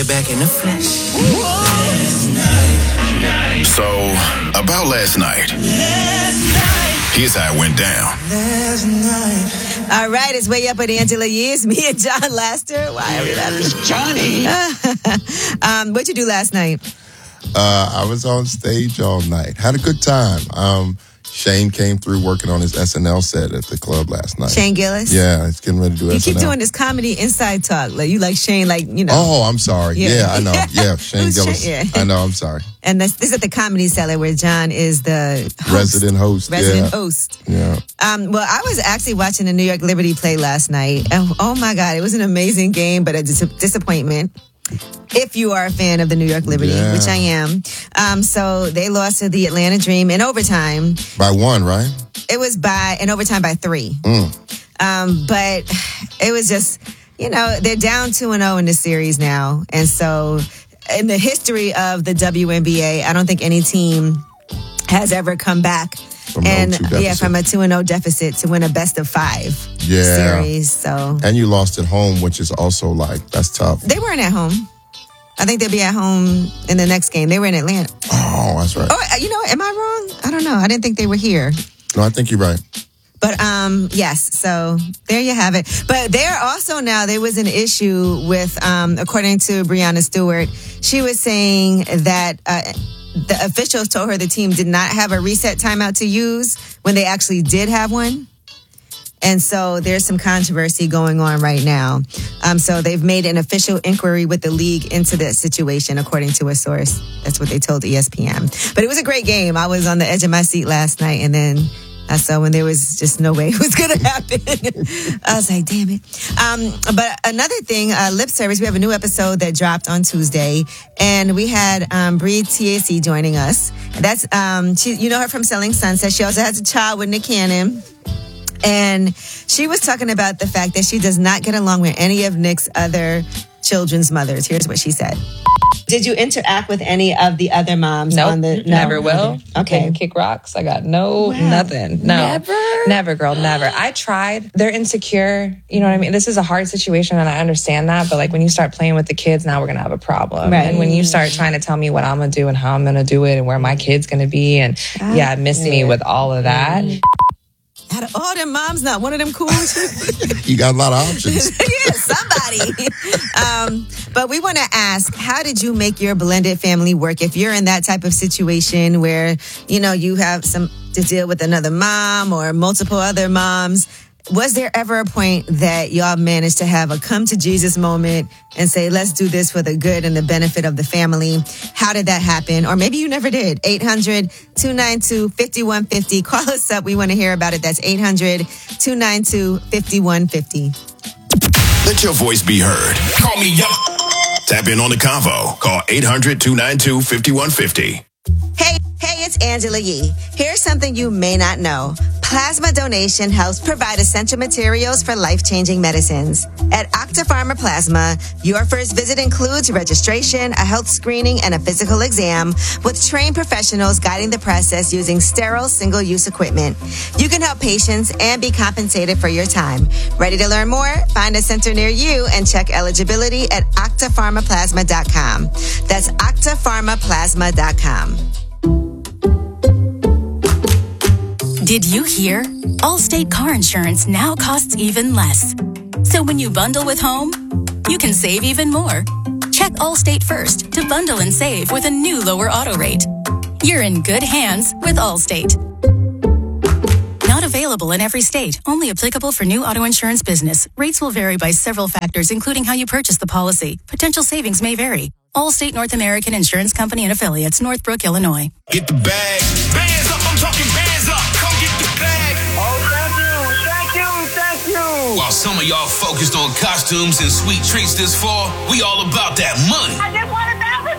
Back in the flesh. So, about last night. Here's how it went down. All right, it's Way Up with Angela Yee. It's me and John Laster. Why are we laughing? It's Johnny. What'd you do last night? I was on stage all night. Had a good time. Shane came through working on his SNL set at the club last night. Shane Gillis? Yeah, he's getting ready to do SNL. You keep doing this comedy inside talk. Like you like Shane, like, you know. Oh, I'm sorry. Yeah, I know. Yeah, Shane Gillis. Yeah. I know, I'm sorry. And this is at the Comedy Cellar where John is the host. Resident host. Yeah. Well, I was actually watching the New York Liberty play last night. Oh my God, it was an amazing game, but a disappointment. If you are a fan of the New York Liberty, which I am. So they lost to the Atlanta Dream in overtime. By 1, right? It was in overtime by 3. But it was just, they're down 2-0 in the series now. And so in the history of the WNBA, I don't think any team has ever come back from a 2-0 deficit to win a best of 5 series. So, and you lost at home, which is also that's tough. They weren't at home. I think they'll be at home in the next game. They were in Atlanta. Oh, that's right. Oh, am I wrong? I don't know. I didn't think they were here. No, I think you're right. But yes, so there you have it. But there was an issue with, according to Breanna Stewart, she was saying that the officials told her the team did not have a reset timeout to use when they actually did have one. And so there's some controversy going on right now. So they've made an official inquiry with the league into that situation, according to a source. That's what they told ESPN. But it was a great game. I was on the edge of my seat last night, and then I saw when there was just no way it was going to happen. I was like, damn it. But another thing, Lip Service, we have a new episode that dropped on Tuesday, and we had Bree TAC joining us. That's you know her from Selling Sunset. She also has a child with Nick Cannon. And she was talking about the fact that she does not get along with any of Nick's other children's mothers. Here's what she said. Did you interact with any of the other moms? Nope, never will. Okay. Didn't kick rocks. I got nothing. No. Never, girl, never. I tried. They're insecure. You know what I mean? This is a hard situation, and I understand that. But when you start playing with the kids, now we're going to have a problem. Right. And when you start trying to tell me what I'm going to do and how I'm going to do it and where my kid's going to be, and miss me with all of that. Out of all them moms, not one of them cool. You got a lot of options. Yeah, somebody. But we want to ask, how did you make your blended family work? If you're in that type of situation where, you have to deal with another mom or multiple other moms, was there ever a point that y'all managed to have a come to Jesus moment and say, let's do this for the good and the benefit of the family? How did that happen? Or maybe you never did. 800-292-5150. Call us up. We want to hear about it. That's 800-292-5150. Let your voice be heard. Call me up. Tap in on the convo. Call 800-292-5150. Hey, it's Angela Yee. Here's something you may not know. Plasma donation helps provide essential materials for life-changing medicines. At Octapharma Plasma, your first visit includes registration, a health screening, and a physical exam with trained professionals guiding the process using sterile single-use equipment. You can help patients and be compensated for your time. Ready to learn more? Find a center near you and check eligibility at octapharmaplasma.com. That's octapharmaplasma.com. Did you hear? Allstate car insurance now costs even less. So when you bundle with home, you can save even more. Check Allstate first to bundle and save with a new lower auto rate. You're in good hands with Allstate. Not available in every state. Only applicable for new auto insurance business. Rates will vary by several factors, including how you purchase the policy. Potential savings may vary. Allstate North American Insurance Company and Affiliates, Northbrook, Illinois. Get the bag. Bands up. I'm talking bands up. Come get the bag. Oh, thank you. While some of y'all focused on costumes and sweet treats this fall, we all about that money. I just want